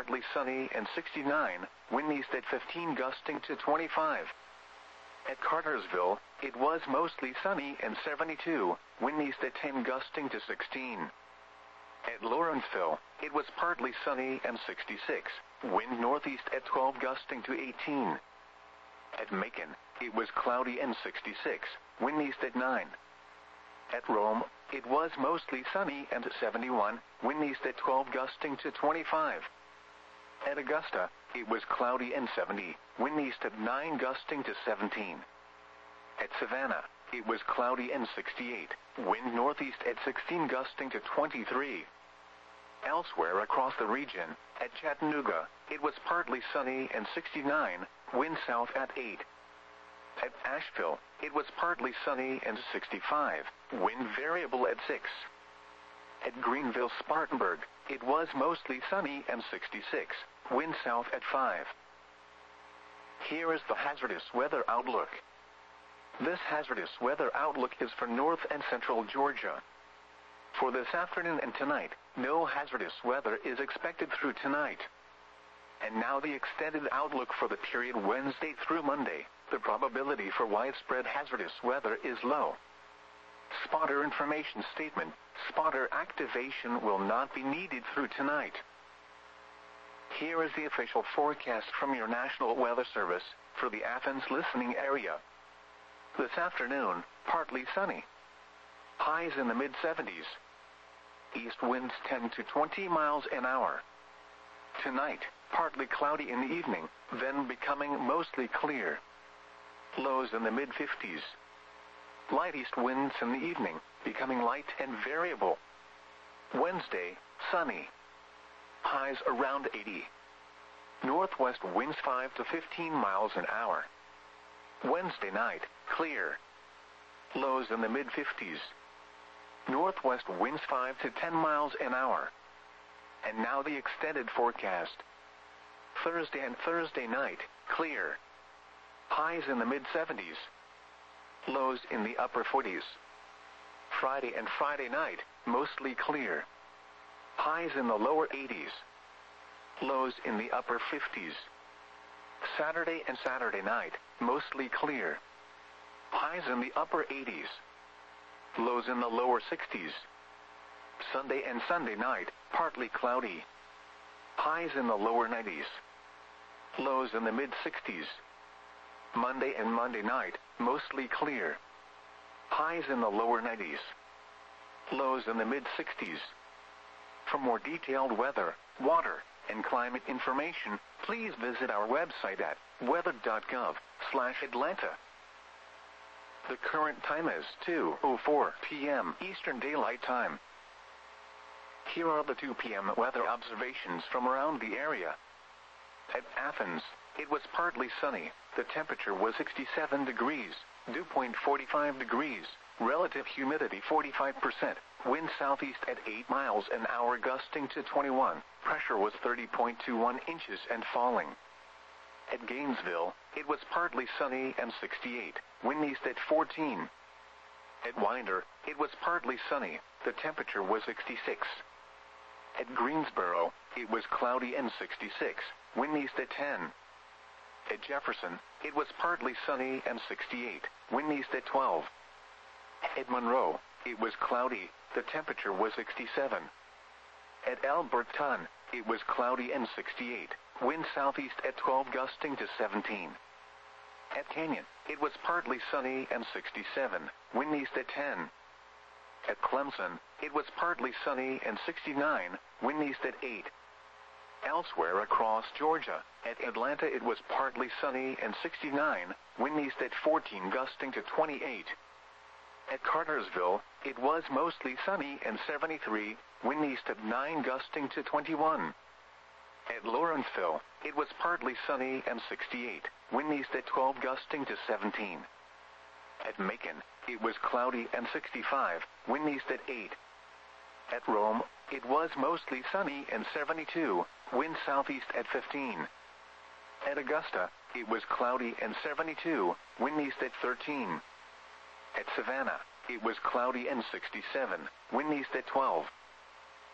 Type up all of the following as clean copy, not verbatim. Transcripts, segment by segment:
partly sunny and 69, wind east at 15 gusting to 25. At Cartersville, it was mostly sunny and 72, wind east at 10 gusting to 16. At Lawrenceville, it was partly sunny and 66, wind northeast at 12 gusting to 18. At Macon, it was cloudy and 66, wind east at 9. At Rome, it was mostly sunny and 71, wind east at 12 gusting to 25. At Augusta, it was cloudy and 70, wind east at 9 gusting to 17. At Savannah, it was cloudy and 68, wind northeast at 16 gusting to 23. Elsewhere across the region, at Chattanooga, it was partly sunny and 69, wind south at 8. At Asheville, it was partly sunny and 65, wind variable at 6. At Greenville-Spartanburg, it was mostly sunny and 66, wind south at 5. Here is the hazardous weather outlook. This hazardous weather outlook is for north and central Georgia. For this afternoon and tonight, no hazardous weather is expected through tonight. And now the extended outlook for the period Wednesday through Monday. The probability for widespread hazardous weather is low. Spotter information statement. Spotter activation will not be needed through tonight. Here is the official forecast from your National Weather Service for the Athens listening area. This afternoon, partly sunny. Highs in the mid-70s. East winds 10 to 20 miles an hour. Tonight, partly cloudy in the evening, then becoming mostly clear. Lows in the mid-50s. Light east winds in the evening, becoming light and variable. Wednesday, sunny. Highs around 80. Northwest winds 5 to 15 miles an hour. Wednesday night, clear. Lows in the mid-50s. Northwest winds 5 to 10 miles an hour. And now the extended forecast. Thursday and Thursday night, clear. Highs in the mid-70s. Lows in the upper 40s. Friday and Friday night, mostly clear. Highs in the lower 80s. Lows in the upper 50s. Saturday and Saturday night, mostly clear. Highs in the upper 80s. Lows in the lower 60s. Sunday and Sunday night, partly cloudy. Highs in the lower 90s. Lows in the mid-60s. Monday and Monday night, mostly clear. Highs in the lower 90s. Lows in the mid-60s. For more detailed weather, water, and climate information, please visit our website at weather.gov/Atlanta. The current time is 2:04 p.m. Eastern Daylight Time. Here are the 2 p.m. weather observations from around the area. At Athens, it was partly sunny. The temperature was 67 degrees, dew point 45 degrees, relative humidity 45%, wind southeast at 8 miles an hour gusting to 21, pressure was 30.21 inches and falling. At Gainesville, it was partly sunny and 68, wind east at 14. At Winder, it was partly sunny, the temperature was 66. At Greensboro, it was cloudy and 66, wind east at 10. At Jefferson, it was partly sunny and 68, wind east at 12. At Monroe, it was cloudy, the temperature was 67. At Alberton, it was cloudy and 68, wind southeast at 12 gusting to 17. At Canyon, it was partly sunny and 67, wind east at 10. At Clemson, it was partly sunny and 69, wind east at 8. Elsewhere across Georgia, at Atlanta it was partly sunny and 69, wind east at 14 gusting to 28. At Cartersville, it was mostly sunny and 73, wind east at 9 gusting to 21. At Lawrenceville, it was partly sunny and 68, wind east at 12 gusting to 17. At Macon, it was cloudy and 65, wind east at 8. At Rome, it was mostly sunny and 72, wind southeast at 15. At Augusta, it was cloudy and 72, wind east at 13. At Savannah, it was cloudy and 67, wind east at 12.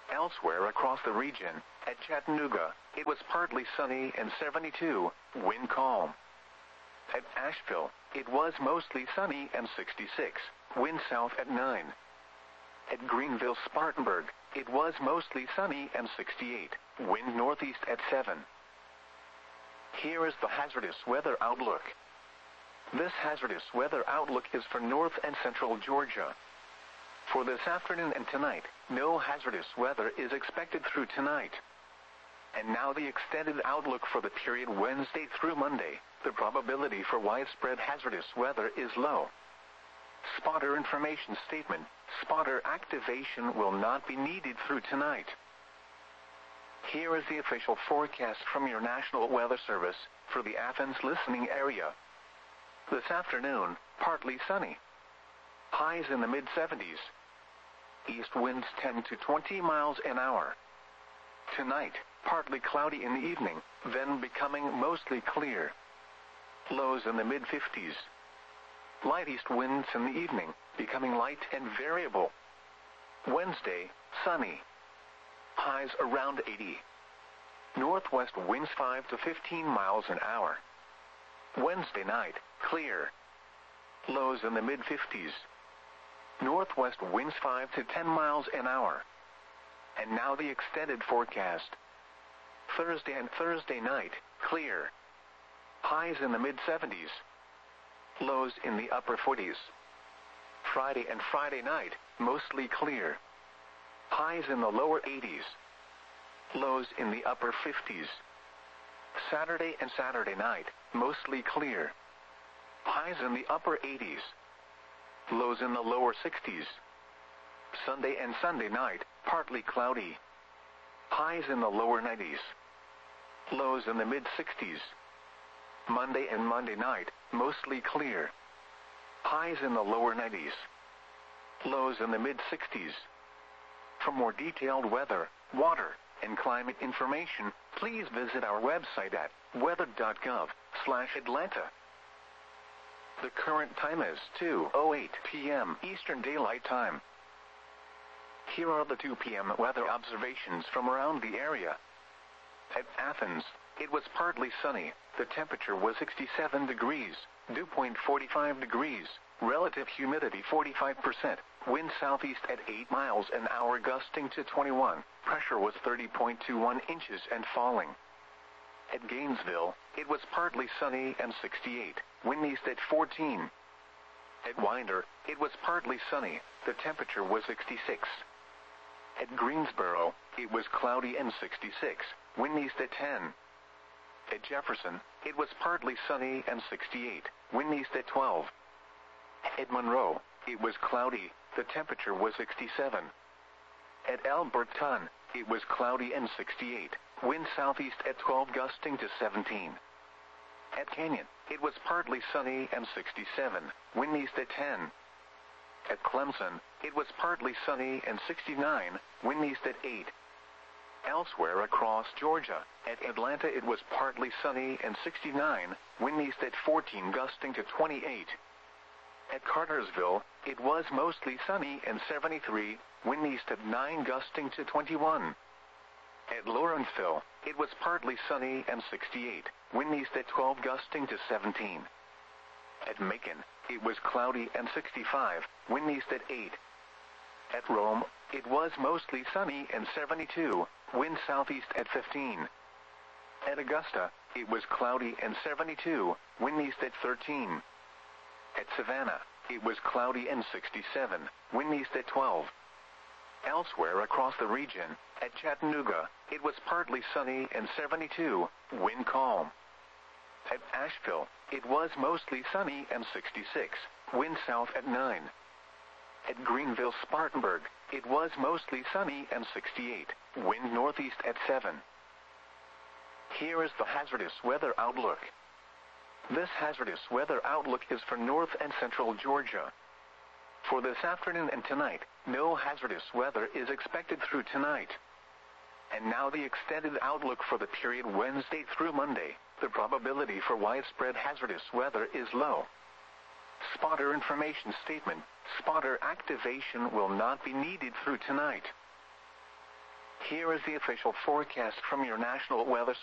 Elsewhere across the region, at Chattanooga, it was partly sunny and 72, wind calm. At Asheville, it was mostly sunny and 66, wind south at 9. At Greenville-Spartanburg, it was mostly sunny and 68, wind northeast at 7. Here is the hazardous weather outlook. This hazardous weather outlook is for north and central Georgia. For this afternoon and tonight, no hazardous weather is expected through tonight. And now the extended outlook for the period Wednesday through Monday. The probability for widespread hazardous weather is low. Spotter information statement. Spotter activation will not be needed through tonight. Here is the official forecast from your National Weather Service for the Athens listening area. This afternoon, partly sunny. Highs in the mid-70s. East winds 10 to 20 miles an hour. Tonight, partly cloudy in the evening, then becoming mostly clear. Lows in the mid-50s. Light east winds in the evening, becoming light and variable. Wednesday, sunny. Highs around 80. Northwest winds 5 to 15 miles an hour. Wednesday night, clear. Lows in the mid-50s. Northwest winds 5 to 10 miles an hour. And now the extended forecast. Thursday and Thursday night, clear. Highs in the mid-70s. Lows in the upper 40s. Friday and Friday night, mostly clear. Highs in the lower 80s. Lows in the upper 50s. Saturday and Saturday night, mostly clear. Highs in the upper 80s. Lows in the lower 60s. Sunday and Sunday night, partly cloudy. Highs in the lower 90s. Lows in the mid-60s. Monday and Monday night, mostly clear. Highs in the lower 90s. Lows in the mid-60s. For more detailed weather, water, and climate information, please visit our website at weather.gov/Atlanta. The current time is 2:08 p.m. Eastern Daylight Time. Here are the 2 p.m. weather observations from around the area. At Athens, it was partly sunny. The temperature was 67 degrees, dew point 45 degrees, relative humidity 45%, wind southeast at 8 miles an hour gusting to 21, pressure was 30.21 inches and falling. At Gainesville, it was partly sunny and 68, wind east at 14. At Winder, it was partly sunny, the temperature was 66. At Greensboro, it was cloudy and 66, wind east at 10. At Jefferson, it was partly sunny and 68, wind east at 12. At Monroe, it was cloudy, the temperature was 67. At Alberton, it was cloudy and 68, wind southeast at 12 gusting to 17. At Canyon, it was partly sunny and 67, wind east at 10. At Clemson, it was partly sunny and 69, wind east at 8. Elsewhere across Georgia, at Atlanta it was partly sunny and 69, wind east at 14 gusting to 28. At Cartersville, it was mostly sunny and 73, wind east at 9 gusting to 21. At Lawrenceville, it was partly sunny and 68, wind east at 12 gusting to 17. At Macon, it was cloudy and 65, wind east at 8. At Rome, it was mostly sunny and 72, wind southeast at 15. At Augusta, it was cloudy and 72, wind east at 13. At Savannah, it was cloudy and 67, wind east at 12. Elsewhere across the region, at Chattanooga, it was partly sunny and 72, wind calm. At Asheville, it was mostly sunny and 66, wind south at 9. At Greenville-Spartanburg, it was mostly sunny and 68, wind northeast at 7. Here is the hazardous weather outlook. This hazardous weather outlook is for north and central Georgia. For this afternoon and tonight, no hazardous weather is expected through tonight. And now the extended outlook for the period Wednesday through Monday. The probability for widespread hazardous weather is low. Spotter information statement. Spotter activation will not be needed through tonight. Here is the official forecast from your National Weather